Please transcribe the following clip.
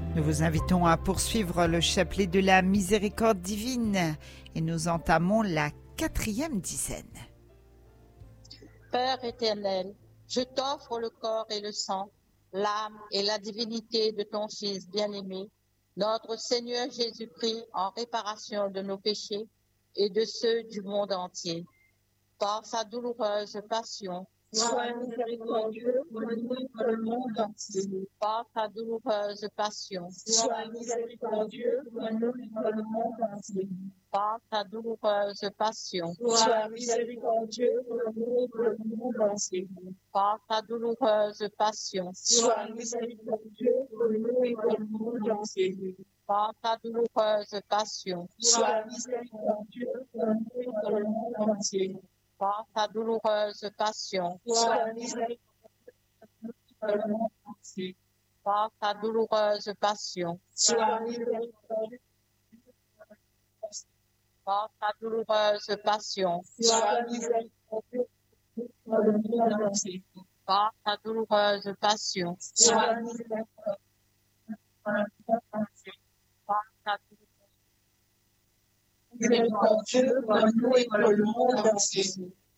Nous vous invitons à poursuivre le chapelet de la miséricorde divine et nous entamons la 4e dizaine. Père éternel, je t'offre le corps et le sang, l'âme et la divinité de ton Fils bien-aimé, notre Seigneur Jésus-Christ, en réparation de nos péchés et de ceux du monde entier. Par sa douloureuse passion, sois miséricordieux pour nous et pour le monde entier. Par sa douloureuse passion, sois miséricordieux pour nous et pour le monde entier. Par sa douloureuse passion, sois miséricordieux pour nous et pour le monde entier. Par sa douloureuse passion, sois miséricordieux pour nous et pour le monde entier. Par sa douloureuse passion, sois miséricordieux pour nous et pour le monde entier. Par sa douloureuse passion, sois miséricordieux pour le monde entier. Par sa douloureuse passion, sois miséricordieux par sa douloureuse passion, sois miséricordieux pour le monde entier. Par sa douloureuse passion, sois miséricordieux pour le monde entier. Par sa Miséricordieux pour nous et pour le monde entier.